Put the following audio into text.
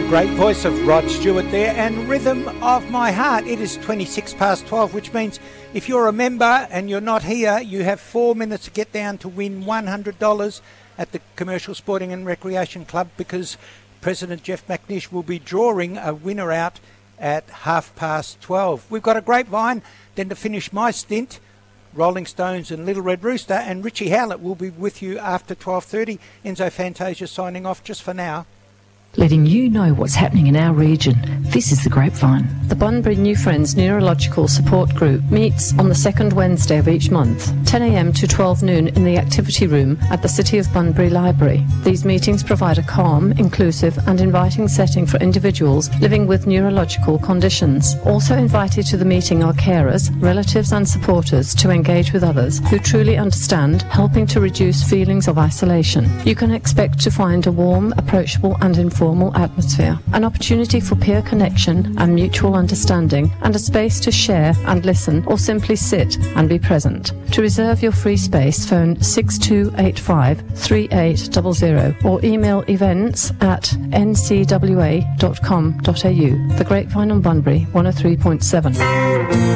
Great voice of Rod Stewart there, and Rhythm of My Heart. It is 26 past 12, which means if you're a member and you're not here, you have 4 minutes to get down to win $100 at the Commercial Sporting and Recreation Club, because President Jeff McNish will be drawing a winner out at 12:30. We've got a grapevine. Then to finish my stint, Rolling Stones and Little Red Rooster, and Richie Howlett will be with you after 12:30. Enzo Fantasia signing off just for now. Letting you know what's happening in our region. This is The Grapevine. The Bunbury New Friends Neurological Support Group meets on the second Wednesday of each month, 10 a.m. to 12 noon in the activity room at the City of Bunbury Library. These meetings provide a calm, inclusive and inviting setting for individuals living with neurological conditions. Also invited to the meeting are carers, relatives and supporters to engage with others who truly understand, helping to reduce feelings of isolation. You can expect to find a warm, approachable and informal atmosphere, an opportunity for peer connection and mutual understanding, and a space to share and listen or simply sit and be present. To reserve your free space, phone 6285 3800 or email events@ncwa.com.au. The Grapevine on Bunbury 103.7.